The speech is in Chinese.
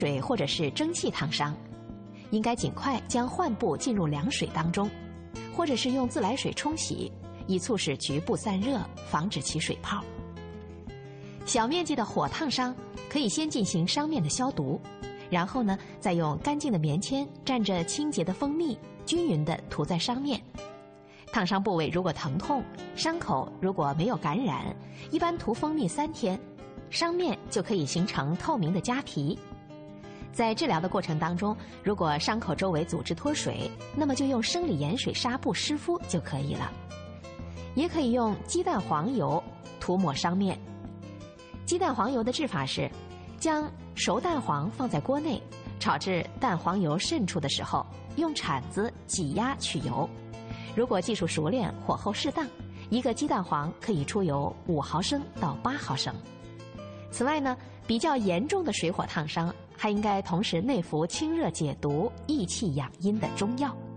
水或者是蒸汽烫伤，应该尽快将患部浸入凉水当中，或者是用自来水冲洗，以促使局部散热，防止起水泡。小面积的火烫伤可以先进行伤面的消毒，然后呢，再用干净的棉签蘸着清洁的蜂蜜，均匀地涂在伤面。烫伤部位如果疼痛，伤口如果没有感染，一般涂蜂蜜3天，伤面就可以形成透明的痂皮。在治疗的过程当中，如果伤口周围组织脱水，那么就用生理盐水纱布湿敷就可以了。也可以用鸡蛋黄油涂抹伤面。鸡蛋黄油的制法是，将熟蛋黄放在锅内，炒至蛋黄油渗出的时候，用铲子挤压取油。如果技术熟练，火候适当，一个鸡蛋黄可以出油5毫升到8毫升。此外呢，比较严重的水火烫伤，还应该同时内服清热解毒、益气养阴的中药。